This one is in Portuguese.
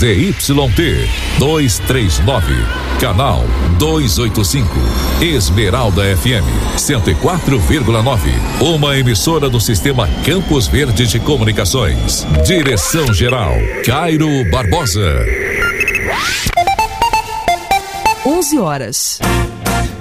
ZYT 239, canal 285, Esmeralda FM 104,9, uma emissora do Sistema Campos Verde de Comunicações. Direção-geral Cairo Barbosa. 11 horas.